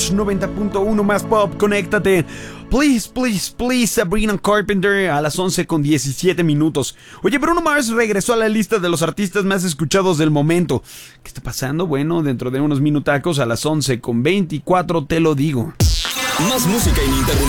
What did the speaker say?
90.1 más pop, conéctate. Please, please, please, Sabrina Carpenter a las 11:17. Oye, Bruno Mars regresó a la lista de los artistas más escuchados del momento. ¿Qué está pasando? Bueno, dentro de unos minutacos a las 11:24 te lo digo. Más música ininterrumpida.